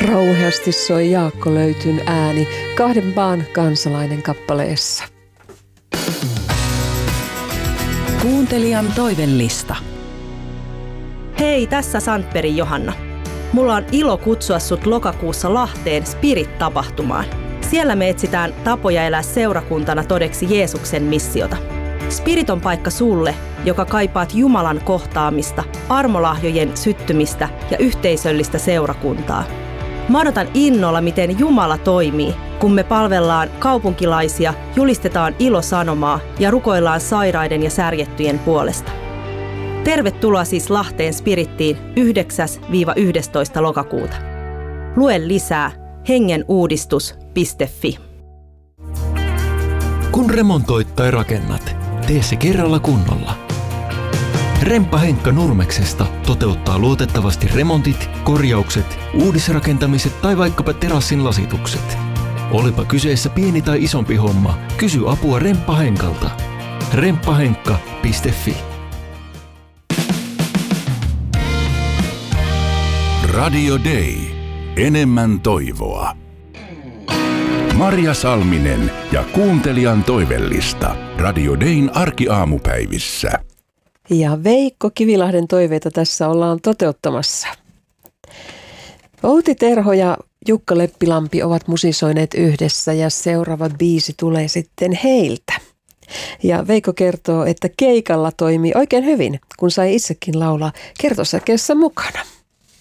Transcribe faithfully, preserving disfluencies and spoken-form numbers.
Rouheasti soi Jaakko Löytyn ääni Kahden maan kansalainen kappaleessa. Kuuntelijan toivellista. Hei, tässä Sandbergin Johanna. Mulla on ilo kutsua sut lokakuussa Lahteen Spirit-tapahtumaan. Siellä me etsitään tapoja elää seurakuntana todeksi Jeesuksen missiota. Spirit on paikka sulle, joka kaipaat Jumalan kohtaamista, armolahjojen syttymistä ja yhteisöllistä seurakuntaa. Mä odotan innolla, miten Jumala toimii, kun me palvellaan kaupunkilaisia, julistetaan ilosanomaa ja rukoillaan sairaiden ja särjettyjen puolesta. Tervetuloa siis Lahteen Spirittiin yhdeksäs yhdestoista lokakuuta. Lue lisää hengenuudistus piste fi. Kun remontoit tai rakennat, tee se kerralla kunnolla. Remppa Henkka Nurmeksesta toteuttaa luotettavasti remontit, korjaukset, uudisrakentamiset tai vaikkapa terassin lasitukset. Olipa kyseessä pieni tai isompi homma, kysy apua Remppa Henkalta. remppahenkka piste fi. Radio Day. Enemmän toivoa. Marja Salminen ja kuuntelijan toivellista Radio Dayn arkiaamupäivissä. Ja Veikko Kivilahden toiveita tässä ollaan toteuttamassa. Outi Terho ja Jukka Leppilampi ovat musisoineet yhdessä ja seuraava biisi tulee sitten heiltä. Ja Veikko kertoo, että keikalla toimii oikein hyvin, kun sai itsekin laulaa kertosäkeessä mukana.